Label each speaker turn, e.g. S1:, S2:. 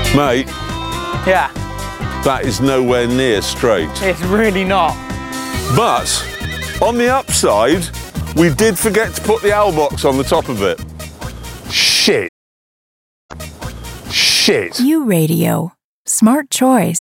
S1: Mate,
S2: Yeah,
S1: that is nowhere near straight.
S2: it's really not.
S1: But on the upside, we did forget to put the owl box on the top of it. Shit.
S3: U Radio. Smart choice.